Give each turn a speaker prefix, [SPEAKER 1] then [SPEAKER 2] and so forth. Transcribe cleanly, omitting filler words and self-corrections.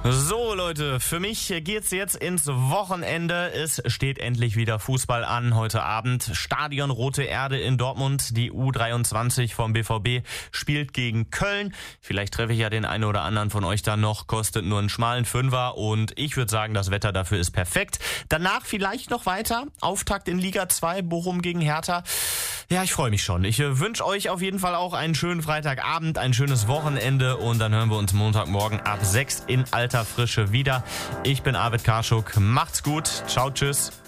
[SPEAKER 1] So Leute, für mich geht's jetzt ins Wochenende. Es steht endlich wieder Fußball an heute Abend. Stadion Rote Erde in Dortmund. Die U23 vom BVB spielt gegen Köln. Vielleicht treffe ich ja den einen oder anderen von euch dann noch. Kostet nur einen schmalen Fünfer und ich würde sagen, das Wetter dafür ist perfekt. Danach vielleicht noch weiter. Auftakt in Liga 2, Bochum gegen Hertha. Ja, ich freue mich schon. Ich wünsche euch auf jeden Fall auch einen schönen Freitagabend, ein schönes Wochenende und dann hören wir uns Montagmorgen ab 6 in alter Frische wieder. Ich bin Arvid Karschuk. Macht's gut. Ciao, tschüss.